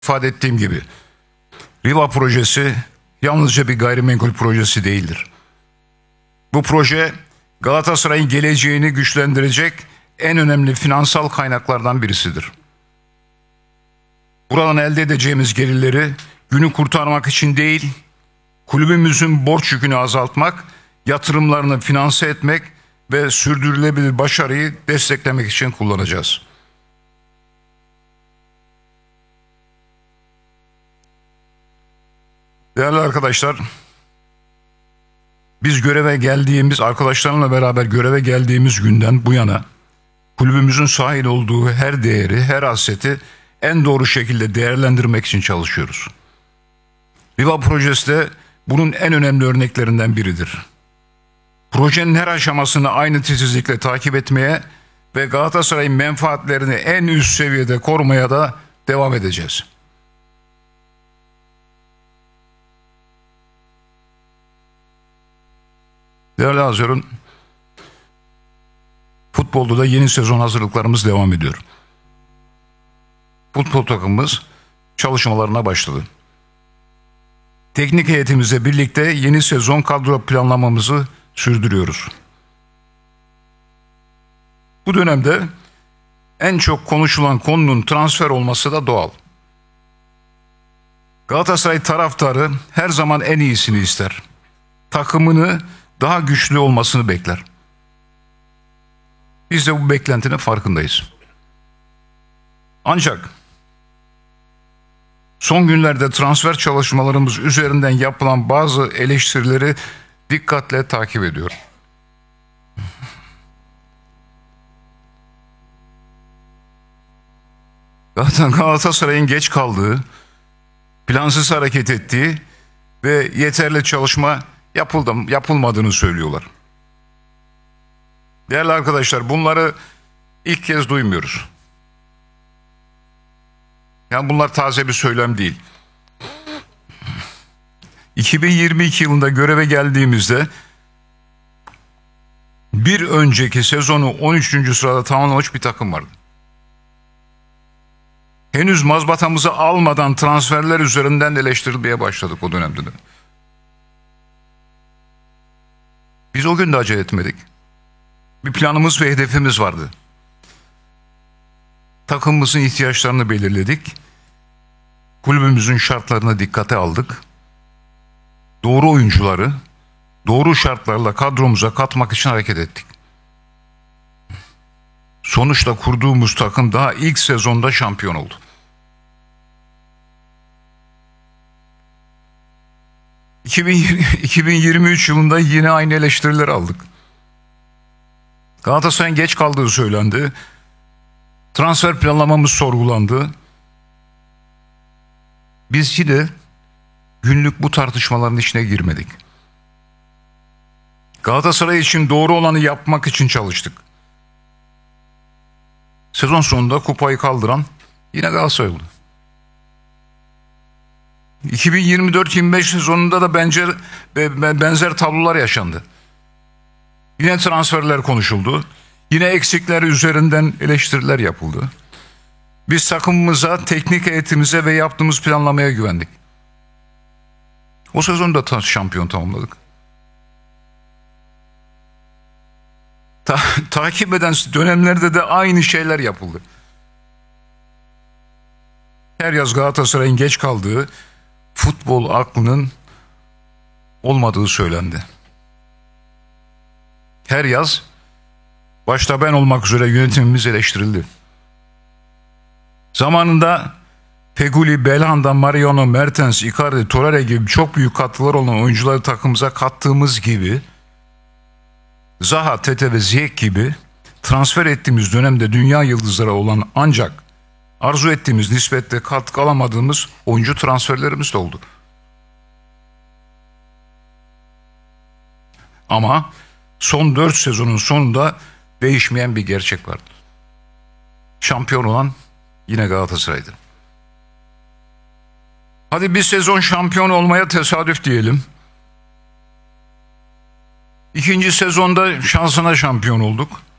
ifade ettiğim gibi Riva projesi yalnızca bir gayrimenkul projesi değildir. Bu proje Galatasaray'ın geleceğini güçlendirecek en önemli finansal kaynaklardan birisidir. Buradan elde edeceğimiz gelirleri günü kurtarmak için değil, kulübümüzün borç yükünü azaltmak, yatırımlarını finanse etmek ve sürdürülebilir başarıyı desteklemek için kullanacağız. Değerli arkadaşlar, biz arkadaşlarımla beraber göreve geldiğimiz günden bu yana kulübümüzün sahip olduğu her değeri, her aseti en doğru şekilde değerlendirmek için çalışıyoruz. Riva projesi de bunun en önemli örneklerinden biridir. Projenin her aşamasını aynı titizlikle takip etmeye ve Galatasaray'ın menfaatlerini en üst seviyede korumaya da devam edeceğiz. Değerli Hazırın, futbolda da yeni sezon hazırlıklarımız devam ediyor. Futbol takımımız çalışmalarına başladı. Teknik heyetimizle birlikte yeni sezon kadro planlamamızı sürdürüyoruz. Bu dönemde en çok konuşulan konunun transfer olması da doğal. Galatasaray taraftarı her zaman en iyisini ister. Takımını daha güçlü olmasını bekler. Biz de bu beklentinin farkındayız. Ancak son günlerde transfer çalışmalarımız üzerinden yapılan bazı eleştirileri dikkatle takip ediyorum. Galatasaray'ın geç kaldığı, plansız hareket ettiği ve yeterli çalışma yapılmadığını söylüyorlar. Değerli arkadaşlar, bunları ilk kez duymuyoruz. Yani bunlar taze bir söylem değil. 2022 yılında göreve geldiğimizde bir önceki sezonu 13. sırada tamamlamış bir takım vardı. Henüz mazbatamızı almadan transferler üzerinden eleştirilmeye başladık o dönemde de. Biz o gün de acele etmedik. Bir planımız ve hedefimiz vardı. Takımımızın ihtiyaçlarını belirledik. Kulübümüzün şartlarına dikkate aldık. Doğru oyuncuları doğru şartlarla kadromuza katmak için hareket ettik. Sonuçta kurduğumuz takım daha ilk sezonda şampiyon oldu. ...2023 yılında yine aynı eleştirileri aldık. Galatasaray'ın geç kaldığı söylendi. Transfer planlamamız sorgulandı. Biz yine günlük bu tartışmaların içine girmedik. Galatasaray için doğru olanı yapmak için çalıştık. Sezon sonunda kupayı kaldıran yine Galatasaray oldu. 2024-25 sezonunda da benzer tablolar yaşandı. Yine transferler konuşuldu. Yine eksikler üzerinden eleştiriler yapıldı. Biz takımımıza, teknik heyetimize ve yaptığımız planlamaya güvendik. O sezonu da şampiyon tamamladık. Takip eden dönemlerde de aynı şeyler yapıldı. Her yaz Galatasaray'ın geç kaldığı, futbol aklının olmadığı söylendi. Her yaz başta ben olmak üzere yönetimimiz eleştirildi. Zamanında Feguli, Belhanda, Mariano, Mertens, Icardi, Torreira gibi çok büyük katkılar olan oyuncuları takımımıza kattığımız gibi Zaha, Tete ve Ziyech gibi transfer ettiğimiz dönemde dünya yıldızları olan ancak arzu ettiğimiz nispette katkı alamadığımız oyuncu transferlerimiz de oldu. Ama son 4 sezonun sonunda değişmeyen bir gerçek vardı. Şampiyon olan yine Galatasaray'dı. Hadi bir sezon şampiyon olmaya tesadüf diyelim. İkinci sezonda şansına şampiyon olduk.